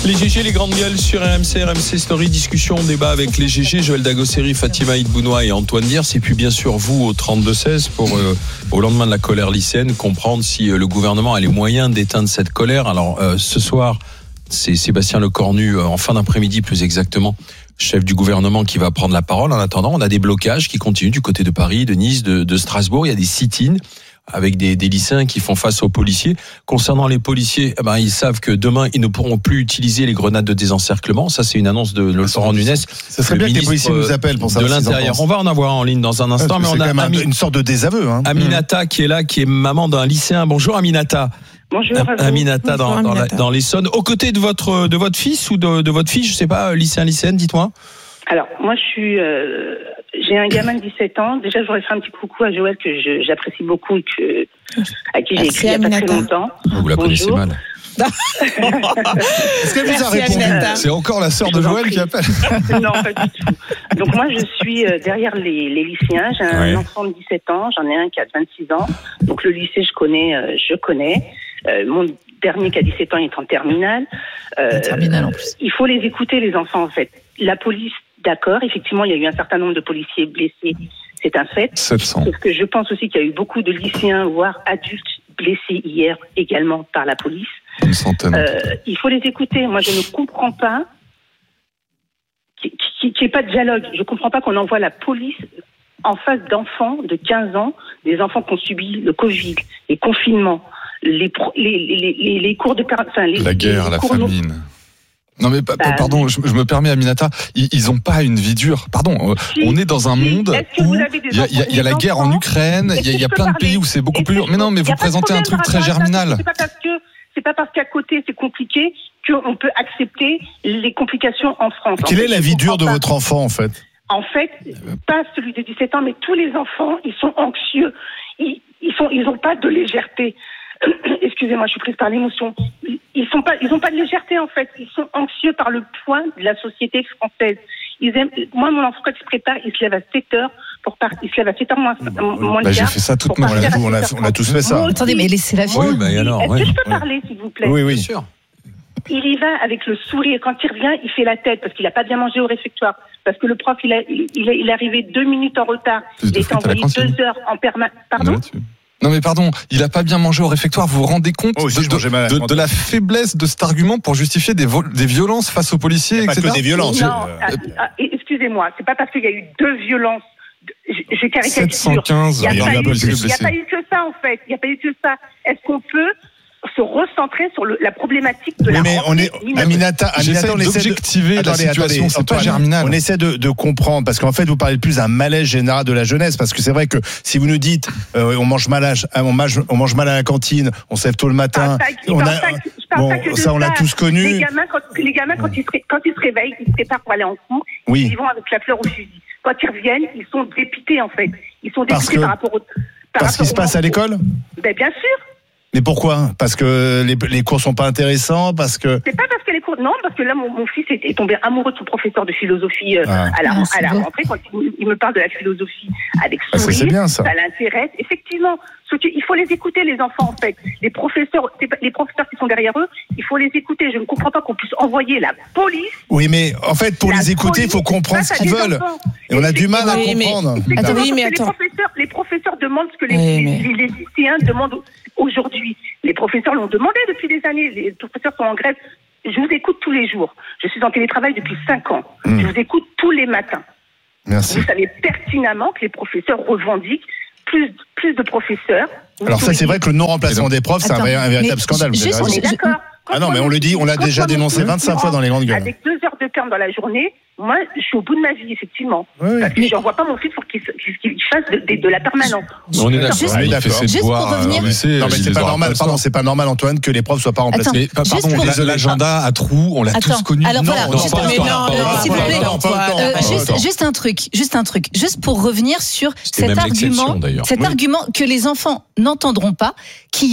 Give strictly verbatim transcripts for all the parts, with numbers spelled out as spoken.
Les G G, les grandes gueules sur R M C, R M C Story, discussion, débat avec les G G, Joël Dagosseri, Fatima Idbounoua et Antoine Diers. Et puis bien sûr vous au trente-deux seize pour, euh, au lendemain de la colère lycéenne, comprendre si euh, le gouvernement a les moyens d'éteindre cette colère. Alors euh, ce soir, c'est Sébastien Lecornu, euh, en fin d'après-midi plus exactement, chef du gouvernement, qui va prendre la parole. En attendant, on a des blocages qui continuent du côté de Paris, de Nice, de, de Strasbourg. Il y a des sit-ins avec des, des lycéens qui font face aux policiers. Concernant les policiers, eh ben, ils savent que demain, ils ne pourront plus utiliser les grenades de désencerclement. Ça, c'est une annonce de Laurent Nunez. Ça serait bien que les policiers nous appellent pour ça. De l'intérieur. On va en avoir en ligne dans un instant, mais on a Ami, une sorte de désaveu. Hein. Aminata qui est là, qui est maman d'un lycéen. Bonjour Aminata. Bonjour. Aminata, Bonjour, dans, Aminata. dans, dans l'Essonne. Aux côtés de votre, de votre fils ou de, de votre fille, je sais pas, lycéen, lycéenne, dites-moi. Alors, moi, je suis, euh, j'ai un gamin de dix-sept ans. Déjà, je voudrais faire un petit coucou à Joël que je, j'apprécie beaucoup et que, à qui j'ai écrit il n'y a pas très longtemps. Vous la connaissez Bonjour. mal. Est-ce qu'elle vous a répondu ? C'est encore la sœur de Joël qui appelle. Non, pas du tout. Donc moi, je suis derrière les, les lycéens. J'ai un ouais. enfant de dix-sept ans. J'en ai un qui a vingt-six ans. Donc le lycée, je connais. Euh, je connais. Euh, mon dernier qui a dix-sept ans, il est en terminale. Euh, terminale en plus. Il faut les écouter, les enfants, en fait. La police, d'accord. Effectivement, il y a eu un certain nombre de policiers blessés. C'est un fait. sept cents. Parce que je pense aussi qu'il y a eu beaucoup de lycéens, voire adultes, blessés hier également par la police. Une centaine. Euh, il faut les écouter. Moi, je ne comprends pas qu'il n'y ait pas de dialogue. Je ne comprends pas qu'on envoie la police en face d'enfants de quinze ans, des enfants qui ont subi le Covid, les confinements, les, les, les, les, les cours de... Enfin, les, la guerre, les la cours famine. No... Non mais bah, pardon, je, je me permets Aminata, ils, ils ont pas une vie dure. Pardon, si, on est dans un si, monde où il y a, y a, y a la guerre en Ukraine, il y a, y a plein de pays où c'est beaucoup plus dur. Mais non, mais vous présentez un truc très germinal. C'est pas parce que c'est pas parce qu'à côté c'est compliqué qu'on peut accepter les complications en France. Quelle en fait, est la vie dure de votre enfant en fait ? En fait, pas celui de dix-sept ans, mais tous les enfants, ils sont anxieux. Ils, ils sont, ils ont pas de légèreté. Excusez-moi, je suis prise par l'émotion. Ils sont pas, ils ont pas de légèreté en fait. Ils sont anxieux par le poids de la société française. Ils aiment, moi, mon enfant, quand il se prépare, il se lève à sept heures pour partir. Il se lève à sept heures moins, moins bah, le j'ai fait ça toute ma vie. On, on a tous fait ça. Moi, attendez, mais laissez la vie. Oui, bah, alors, Est-ce oui, que je peux oui. parler, s'il vous plaît ? Oui, oui. Bien sûr. Il y va avec le sourire. Quand il revient, il fait la tête parce qu'il n'a pas bien mangé au réfectoire. Parce que le prof, il, a, il, il est arrivé deux minutes en retard. Il est envoyé deux heures en permanence. Pardon ? Non mais pardon, il a pas bien mangé au réfectoire. Vous vous rendez compte oh, de, de, de, de la faiblesse de cet argument pour justifier des, vo- des violences face aux policiers, et pas cetera. Que des violences. Non, euh... ah, excusez-moi, c'est pas parce qu'il y a eu deux violences. Je, je caricature. sept cent quinze. Il n'y a, a, a, a pas eu que ça en fait. Il n'y a pas eu que ça. Est-ce qu'on peut se recentrer sur le, la problématique de oui, la mais on est Aminata, Aminata on essaie d'objectiver de... la attendez, situation, attendez, c'est Antoine, pas germinal. On essaie de, de comprendre parce qu'en fait vous parlez plus d'un malaise général de la jeunesse parce que c'est vrai que si vous nous dites euh, on mange mal à, on mange on mange mal à la cantine, on se lève tôt le matin, ah, on a ça, bon, ça, ça on l'a tous connu. Les gamins quand les gamins quand ils se, quand ils se réveillent, ils se préparent pour aller en cours, oui. Ils vont avec la fleur au fusil. Quand ils reviennent, ils sont dépités en fait. Ils sont dépités que, par rapport au par parce qu'il se passe à l'école. Ben bien sûr. Mais pourquoi ? Parce que les, les cours sont pas intéressants, parce que... C'est pas parce que les cours... Non, parce que là, mon, mon fils est, est tombé amoureux de son professeur de philosophie euh, ah. à la, ah, à la rentrée. Quand il, il me parle de la philosophie avec sourire, ah, ça, c'est bien, ça. ça l'intéresse. Effectivement, il faut les écouter, les enfants, en fait. Les professeurs, les professeurs qui sont derrière eux, il faut les écouter. Je ne comprends pas qu'on puisse envoyer la police... Oui, mais en fait, pour les écouter, il faut comprendre ce qu'ils veulent. Enfants. Et on a du mal à oui, comprendre. Mais... Attends, oui, mais les, attends. professeurs, les professeurs demandent ce que les, oui, les, mais... les, les lycéens demandent aujourd'hui. Les professeurs l'ont demandé depuis des années. Les professeurs sont en grève. Je vous écoute tous les jours. Je suis en télétravail depuis cinq ans. Mmh. Je vous écoute tous les matins. Merci. Vous savez pertinemment que les professeurs revendiquent plus, plus de professeurs. Alors ça, c'est vrai que le non-remplacement des profs, c'est un, un véritable scandale. Juste, on est d'accord. Ah non, mais on le dit, on l'a déjà dénoncé vingt-cinq fois dans les grandes gueules. Avec deux heures de terme dans la journée, moi, je suis au bout de ma vie, effectivement. Oui, oui. Parce que je n'envoie pas mon fils pour qu'il, qu'il fasse de, de, de la permanence. On est d'accord. Juste, ouais, il fait ses juste devoirs, pour revenir. euh, lycée, non, mais c'est pas normal, pardon, c'est pas normal, Antoine, que les profs soient pas remplacés. Attends, mais, pardon, pour... désolé, l'agenda à trous, on l'a Attends, tous connu. alors non, voilà, non, juste, pas mais encore, non, pas s'il vous plaît, encore, pas encore, euh, pas juste, encore. juste un truc, juste un truc, juste pour revenir sur C'était cet même argument, d'ailleurs. cet Oui. argument que les enfants n'entendront pas, qui est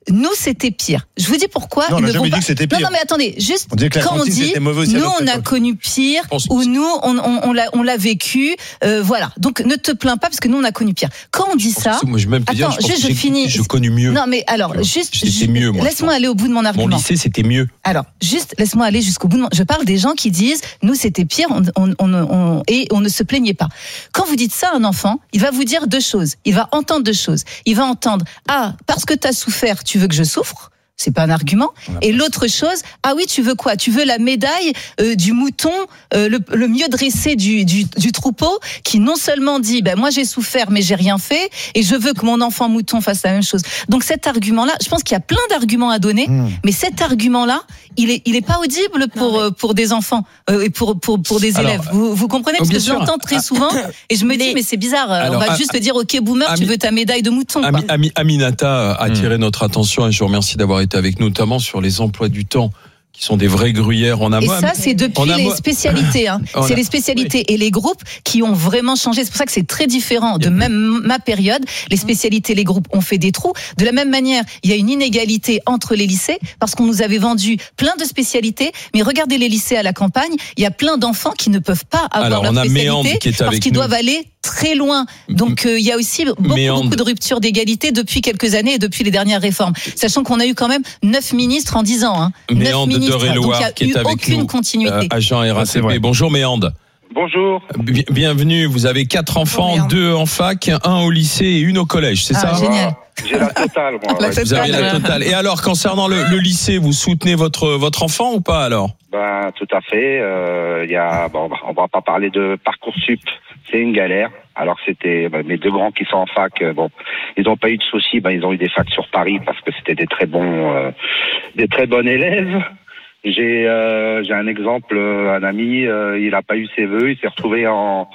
nous c'était pire. Je vous dis pourquoi. Non, on ils n'a ne jamais vont dit pas... que c'était pire. Non, non, mais attendez, juste On dit que la quand on cantine, dit, c'était mauvais aussi à nous notre on a époque. connu pire, pense- ou nous on, on, on l'a, on l'a vécu, euh, voilà. Donc ne te plains pas parce que nous on a connu pire. Quand on dit Je pense ça, que moi, je vais même te dire, attends, je pense juste que je j'ai- finis. Je connu mieux. Non, mais alors, Tu vois, juste, c'était ju- mieux, moi, je laisse-moi pense. aller au bout de mon Mon argument. lycée, c'était mieux. Alors, juste, laisse-moi aller jusqu'au bout. de mon- Je parle des gens qui disent, nous, c'était pire, on, on, on, on- et on ne se plaignait pas. Quand vous dites ça à un enfant, il va vous dire deux choses. Il va entendre deux choses. Il va entendre, ah, parce que tu as souffert, tu veux que je souffre. C'est pas un argument. Et l'autre chose, ah oui, tu veux quoi? Tu veux la médaille euh, du mouton, euh, le, le mieux dressé du, du, du troupeau, qui non seulement dit, ben moi j'ai souffert, mais j'ai rien fait, et je veux que mon enfant mouton fasse la même chose. Donc cet argument-là, je pense qu'il y a plein d'arguments à donner, Mmh. mais cet argument-là, il est, il est pas audible pour Non, mais- euh, pour des enfants euh, et pour pour pour des Alors, élèves. Vous, vous comprenez oh, parce que bien je sûr. l'entends très souvent et je me dis, mais c'est bizarre. euh, Alors, on va à- juste te dire, ok, boomer, Ami- tu veux ta médaille de mouton. quoi. Ami- Ami- Aminata a attiré notre attention et je vous remercie d'avoir été avec nous, notamment sur les emplois du temps qui sont des vraies gruyères en Et amont. ça, c'est depuis On a les mo- spécialités. Hein. On a- C'est les spécialités et les groupes qui ont vraiment changé. C'est pour ça que c'est très différent de même ma période. Les spécialités, les groupes ont fait des trous. De la même manière, il y a une inégalité entre les lycées parce qu'on nous avait vendu plein de spécialités. Mais regardez les lycées à la campagne, il y a plein d'enfants qui ne peuvent pas avoir Alors, leur on a spécialité Méandre qui est parce avec qu'ils nous. doivent aller très loin. Donc euh, il y a aussi beaucoup, Méandre. beaucoup de ruptures d'égalité depuis quelques années et depuis les dernières réformes. Sachant qu'on a eu quand même neuf ministres en dix ans. Hein. Neuf Méandre de ministres. Donc il Réloir n'y a qui eu est avec aucune nous, continuité. euh, agent R A c'est C P. vrai. Bonjour Méandre. Bonjour. Bi- Bienvenue, vous avez quatre enfants, Méandre. deux en fac, un au lycée et une au collège, c'est Ah, ça génial. J'ai la totale, moi. La ouais. Vous avez la totale. totale. Et alors, concernant le, le lycée, vous soutenez votre votre enfant ou pas alors? Ben, tout à fait. Euh, Il y a, bon, on va pas parler de Parcoursup. C'est une galère. Alors c'était ben, mes deux grands qui sont en fac. euh, Bon, ils n'ont pas eu de soucis. Ben, ils ont eu des facs sur Paris parce que c'était des très bons, euh, des très bons élèves. J'ai euh, j'ai un exemple, euh, un ami, euh, il a pas eu ses vœux, il s'est retrouvé en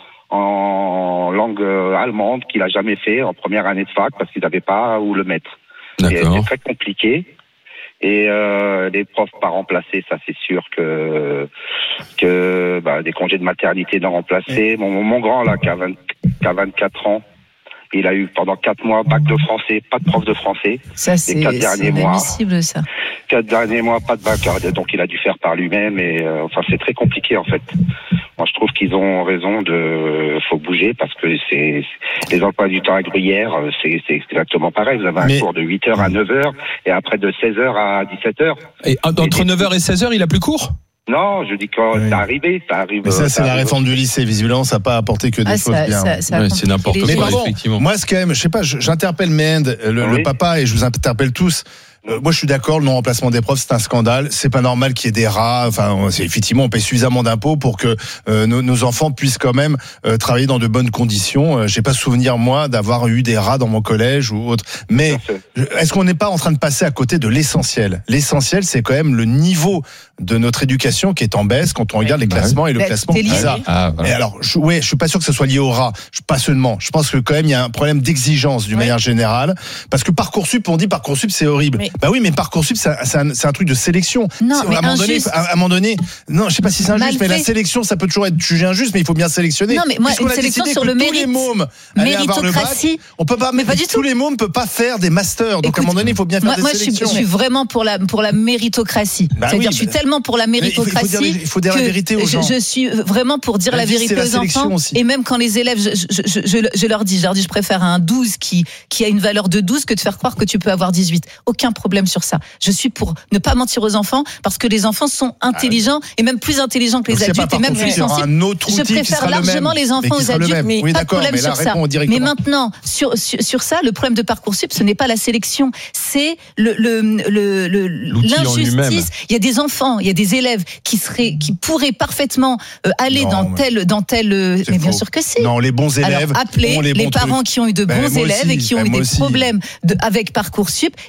en langue euh, allemande qu'il a jamais fait en première année de fac parce qu'il n'avait pas où le mettre. Et D'accord. C'est très compliqué. Et euh, les profs pas remplacés, ça c'est sûr que que bah, des congés de maternité non remplacés. Mon, mon grand là qui a, vingt, qui a vingt-quatre ans, il a eu pendant quatre mois bac de français, pas de prof de français. Ça, c'est quatre c'est derniers mois. inadmissible, ça. Quatre derniers mois, pas de bac, donc il a dû faire par lui-même. Et euh, enfin, c'est très compliqué en fait. Moi, je trouve qu'ils ont raison de, faut bouger parce que c'est les emplois du temps à Gruyère, c'est c'est exactement pareil. Vous avez un Mais- cours de huit heures à neuf heures et après de seize heures à dix-sept heures. Et entre neuf heures et seize heures, il a plus cours? Non, je dis quand Oui. c'est arrivé, ça arrive. Mais ça, c'est la arrive. réforme du lycée. Visiblement, ça n'a pas apporté que des Ah, choses ça, bien. ça, ça a Ouais, c'est compliqué n'importe les quoi, Mais choses. pardon, effectivement. moi, c'est quand même, je sais pas, je- j'interpelle Mehend, le, Oui. le papa, et je vous interpelle tous. Euh, moi, je suis d'accord, le non-remplacement des profs, c'est un scandale. C'est pas normal qu'il y ait des rats. Enfin, on- c'est, effectivement, on paye suffisamment d'impôts pour que euh, nos, nos enfants puissent quand même euh, travailler dans de bonnes conditions. Euh, j'ai pas souvenir, moi, d'avoir eu des rats dans mon collège ou autre. Mais je- est-ce qu'on n'est pas en train de passer à côté de l'essentiel? L'essentiel, c'est quand même le niveau de notre éducation qui est en baisse quand on regarde les Bah classements et le Bah, classement c'est lié. PISA. Ah, Et voilà. alors, je, ouais, je suis pas sûr que ce soit lié au rat. Je, pas seulement. Je pense que quand même il y a un problème d'exigence d'une Ouais. manière générale, parce que Parcoursup, on dit Parcoursup c'est horrible. Mais- Bah oui, mais Parcoursup c'est un, c'est un, c'est un truc de sélection. Non, Si- mais à un moment donné, injuste. à, à un moment donné, non, je sais pas si c'est injuste, Mal mais la fait. sélection ça peut toujours être jugé injuste, mais il faut bien sélectionner. Non, mais moi, Puisqu'on une a sélection décidé sur que le tous mérite. les mômes allaient avoir le bac, Méritocratie. on peut pas, Mais pas du tous tout. les mômes peuvent pas faire des masters. Donc Écoute, à un moment donné, il faut bien faire Moi, des moi je, suis, je sélections. suis vraiment pour la, pour la méritocratie. Bah C'est-à-dire, oui, je suis bah- tellement pour la Mais il faut- il faut méritocratie. dire- il faut dire la que vérité aux je- gens. Je, suis vraiment pour dire La la, vie, vérité c'est la aux sélection enfants. aussi. Et même quand les élèves, je, je, je, je, je leur dis, je leur dis, je préfère un douze qui, qui a une valeur de douze que de faire croire que tu peux avoir dix-huit. Aucun problème sur ça. Je suis pour ne pas mentir aux enfants parce que les enfants sont intelligents et même plus intelligents que les Donc, s'il y a adultes pas et même Parcoursup, plus il y aura sensibles. un autre Je outil qui préfère sera le largement même, les mais enfants qui aux sera le adultes. même. Mais Oui, pas de d'accord, problème mais là, sur ça. réponds directement. Mais maintenant, sur, sur, sur ça, le problème de Parcoursup, ce n'est pas la sélection, c'est le, le, le, le, L'outil en lui-même. l'injustice. Il y a des enfants, il y a des élèves qui seraient, qui pourraient parfaitement euh, aller Non, dans mais- tel, dans tel. euh, C'est Mais bien faux. sûr que si. Non, les bons élèves Alors, appelez ont les, les bons parents trucs. qui ont eu de Ben, bons moi élèves aussi, et qui ont ben, eu moi des aussi. problèmes de, avec Parcoursup.